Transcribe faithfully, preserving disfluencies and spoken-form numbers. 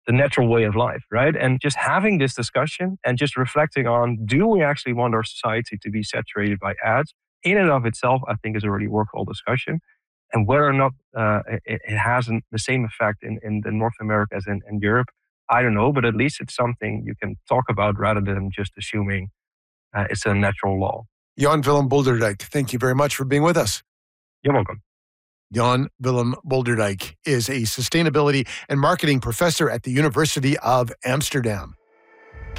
the natural way of life, right? And just having this discussion and just reflecting on, do we actually want our society to be saturated by ads? In and of itself, I think is a really worthwhile discussion. And whether or not uh, it, it has an, the same effect in, in the North America as in, in Europe, I don't know, but at least it's something you can talk about rather than just assuming uh, it's a natural law. Jan Willem Bolderdijk, thank you very much for being with us. You're welcome. Jan Willem Bolderdijk is a sustainability and marketing professor at the University of Amsterdam.